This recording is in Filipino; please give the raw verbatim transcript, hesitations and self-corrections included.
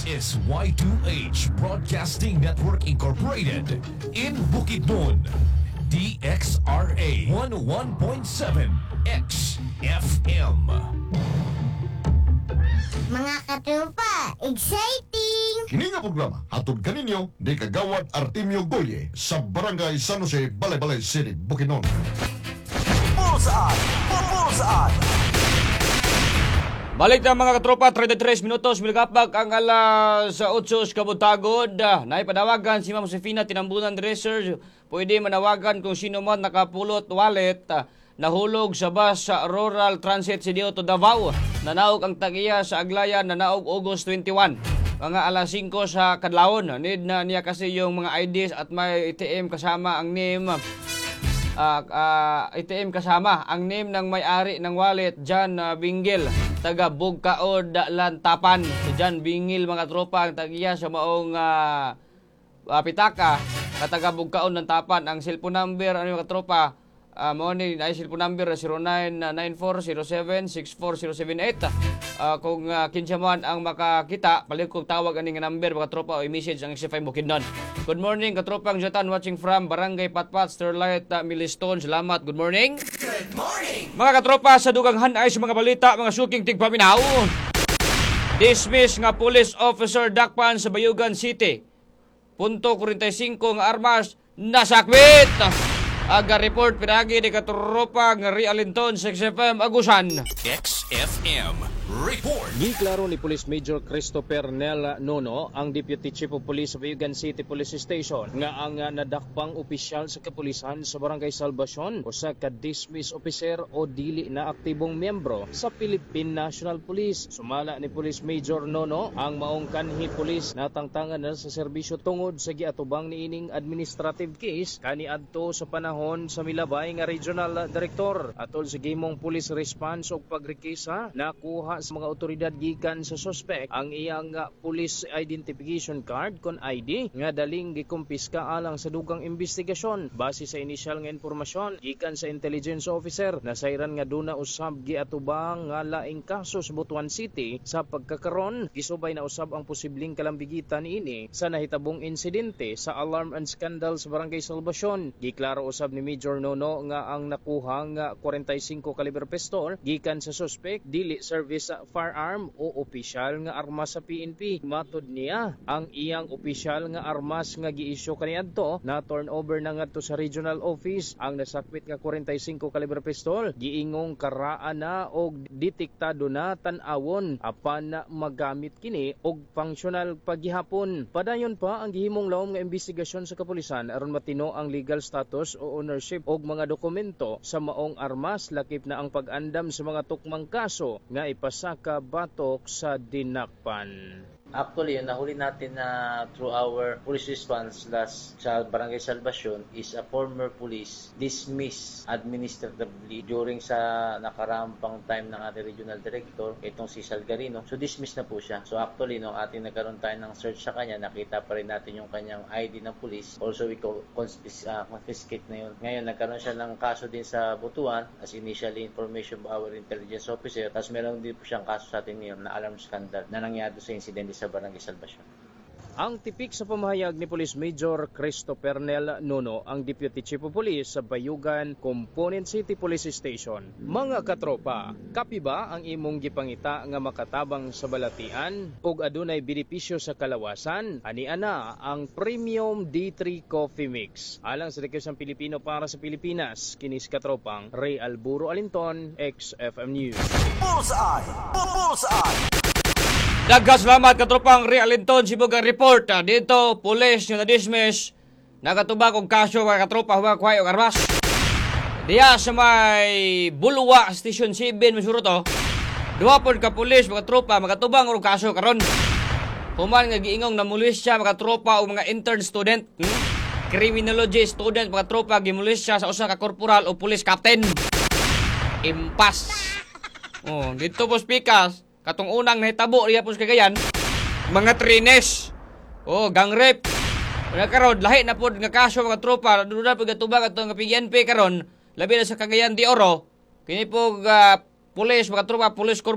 is Y two H Broadcasting Network Incorporated in Bukidnon. D X R A one oh one point seven X F M. Mga katropa, exciting! Kini nga programa hatod kaninyo ni Kagawad Artemio Goye sa Barangay San Jose, Balay-Balay City, Bukidnon. Bullseye! Bullseye! Balik na mga katropa, thirty-three minutos, milagapag ang alas otsos kabutagod. Naipanawagan si Ma'am Josefina Tinambunan Dresser. Pwede manawagan kung sino man nakapulot wallet, nahulog sa bus sa Rural Transit C D O to Davao. Nanaog ang tagiya sa Aglayan, nanaog August twenty-one. Mga alas singko sa kadlawon. Need na niya kasi yung mga I Ds at may A T M kasama ang name. Uh, uh, A T M kasama ang name ng may-ari ng wallet, John uh, Bingil, taga Bugkaod, Lantapan. Si John Bingil, mga tropa, ang tagiya sa maong uh, uh, pitaka na taga Bugkaod, Lantapan. Ang cellphone number, ano mga tropa, uh, money, ay cellphone number zero nine nine four zero seven six four zero seven eight. Uh, kung uh, kinsa man ang makakita, palig kong tawag aning number, mga tropa, o i-message ang X F M Bukidnon. Good morning, katropang Jatan, watching from Barangay Patpat, Sterlite, uh, Milestone. Salamat, good morning. Good morning! Mga katropa, sa dugang hanay sa mga balita, mga suking tigpaminaw. Dismiss nga police officer dakpan sa Bayugan City. Punto forty-five nga armas nasakwit. Aga report pinagi ni katropa nga Rialinton sa X F M Agusan. X F M Report. Giklaro ni Police Major Christopher Nel Nono, ang Deputy Chief of Police sa Bayugan City Police Station, nga ang uh, nadakpang opisyal sa kapulisan sa Barangay Salvacion o sa ka-dismiss officer o dili na aktibong miyembro sa Philippine National Police. Sumala ni Police Major Nono ang maong kanhi police na tangtangan na sa serbisyo tungod sa giatubang niining administrative case kaniadto sa panahon sa milabay nga Regional Director. Atol sa gimong police response o pagrekisa, nakuha sa mga otoridad gikan sa suspect ang iyang uh, police identification card kon I D nga daling gikumpiska alang sa dugang investigasyon. Base sa inisyal nga impormasyon gikan sa intelligence officer, nasayran nga duna usab giatubang nga laing kaso sa Butuan City. Sa pagkakaron, gisubay na usab ang posibleng kalambigitan niini sa nahitabong insidente sa alarm and scandal sa Barangay Salvacion. Giklaro usab ni Major Nono nga ang nakuha nga forty-five caliber pistol gikan sa suspect dili service sa firearm o opisyal nga armas sa P N P. Matod niya, ang iyang opisyal nga armas nga gi-issue kaniadto na turn over na ngadto sa regional office. Ang nasakwit nga forty-five caliber pistol giingong karaan na og detektado na tan-awon apan na magamit kini og functional paghihapon. Padayon pa ang gihimong lawom nga investigasyon sa kapulisan aron matino ang legal status o ownership og mga dokumento sa maong armas, lakip na ang pag-andam sa mga tukmang kaso nga ipasaka batok sa dinakpan. Actually, yung nahuli natin na through our police response last sa Barangay Salvacion is a former police dismissed administratively during sa nakarampang time ng ating regional director, itong si Salgarino. So, dismissed na po siya. So, actually, nung ating nagkaroon tayo ng search sa kanya, nakita pa rin natin yung kanyang I D ng police. Also, we confis- uh, confiscate na yun. Ngayon, nagkaroon siya ng kaso din sa Butuan as initially information by our intelligence officer. Tapos, meron din po siyang kaso sa atin ngayon na alarm scandal na nangyari sa incident sa Barangay Salvacion. Ang tipik sa pamahayag ni Police Major Christopher Nel Nono, ang Deputy Chief of Police sa Bayugan Component City Police Station. Mga katropa, kapi ba ang imong gipangita nga makatabang sa balatian ug adunay benepisyo sa kalawasan? Ani ana ang Premium D three Coffee Mix. Alang sa rekwesang Pilipino para sa Pilipinas, kinis katropang Ray Alburo Alinton, X F M News. Bullseye! Bullseye! Daghang salamat katropang Rialinton, Sibugan Report. Ah, dito, police yung na-dismiss, nakatubag og kaso mga katropa, huwag kwayo og armas. Diya sa may Bulwa, Station seven, masuro to. Duha pod ka police, mga tropa, makatubang og kaso karon. Human nga giingong na mulis siya, mga tropa, o mga intern student. Hmm? Criminology student, mga tropa, gimulis siya sa usa ka corporal o police captain. Impas. Oh, dito po speakers. Katong unang nahitabo riya po sa Cagayan, mga trines, oh, gang rape. Wala karon, lahi na po nga kaso mga tropa, doon na po gatubang at nga P N P karon, labi na sa Cagayan de Oro, kini po uh, police, mga tropa, police corp